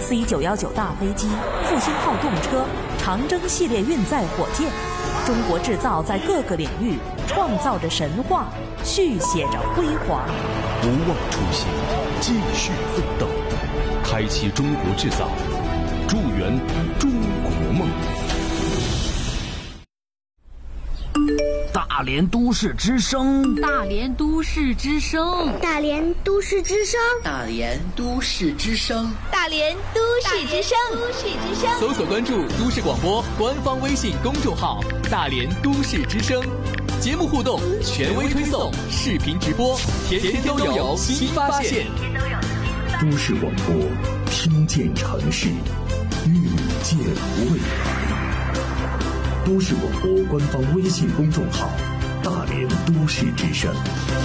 C919大飞机、复兴号动车、长征系列运载火箭，中国制造在各个领域创造着神话，续写着辉煌。 不忘初心，继续奋斗，开启中国制造，助圆中国梦。 大连都市之声， 大连都市之声， 大连都市之声， 大连都市之声， 大连都市之声，都市之声。 搜索关注都市广播官方微信公众号“大连都市之声”，节目互动、权威推送、视频直播，天天都有新发现。 都市广播，听见城市，遇见未来。都市广播官方微信公众号“大连都市之声”。